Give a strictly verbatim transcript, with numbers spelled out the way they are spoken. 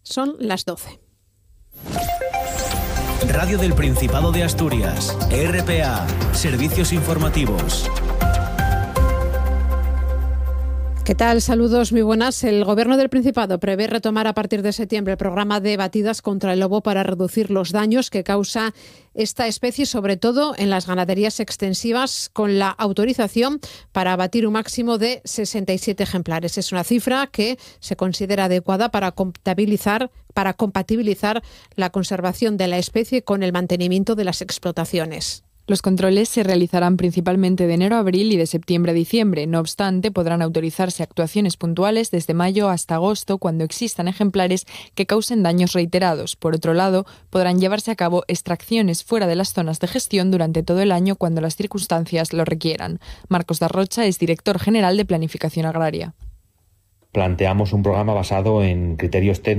Son las doce. Radio del Principado de Asturias, R P A, Servicios Informativos. ¿Qué tal? Saludos, muy buenas. El Gobierno del Principado prevé retomar a partir de septiembre el programa de batidas contra el lobo para reducir los daños que causa esta especie, sobre todo en las ganaderías extensivas, con la autorización para abatir un máximo de sesenta y siete ejemplares. Es una cifra que se considera adecuada para compatibilizar, para compatibilizar la conservación de la especie con el mantenimiento de las explotaciones. Los controles se realizarán principalmente de enero a abril y de septiembre a diciembre. No obstante, podrán autorizarse actuaciones puntuales desde mayo hasta agosto cuando existan ejemplares que causen daños reiterados. Por otro lado, podrán llevarse a cabo extracciones fuera de las zonas de gestión durante todo el año cuando las circunstancias lo requieran. Marcos Darrocha es director general de Planificación Agraria. Planteamos un programa basado en criterios técnicos